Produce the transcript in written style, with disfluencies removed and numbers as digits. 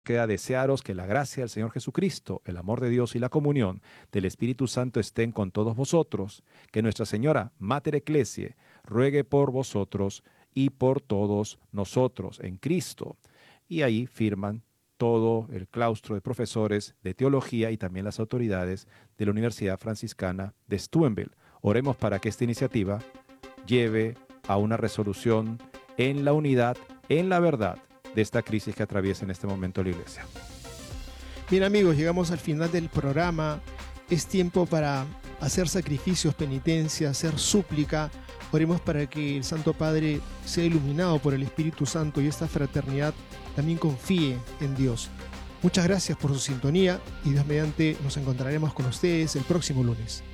queda desearos que la gracia del Señor Jesucristo, el amor de Dios y la comunión del Espíritu Santo estén con todos vosotros, que Nuestra Señora, Mater Ecclesiae, ruegue por vosotros y por todos nosotros en Cristo. Y ahí firman todo el claustro de profesores de teología y también las autoridades de la Universidad Franciscana de Steubenville. Oremos para que esta iniciativa lleve a una resolución en la unidad, en la verdad de esta crisis que atraviesa en este momento la Iglesia. Bien, amigos, llegamos al final del programa. Es tiempo para hacer sacrificios, penitencia, hacer súplica. Oremos para que el Santo Padre sea iluminado por el Espíritu Santo y esta fraternidad también confíe en Dios. Muchas gracias por su sintonía y Dios mediante nos encontraremos con ustedes el próximo lunes.